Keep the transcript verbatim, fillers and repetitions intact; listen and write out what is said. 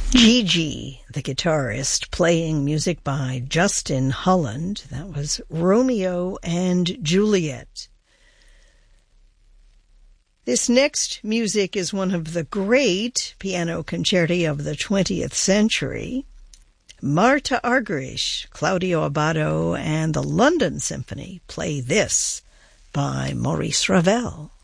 Gigi, the guitarist, playing music by Justin Holland. That was Romeo and Juliet. This next music is one of the great piano concerti of the twentieth century. Marta Argerich, Claudio Abbado, and the London Symphony play this by Maurice Ravel.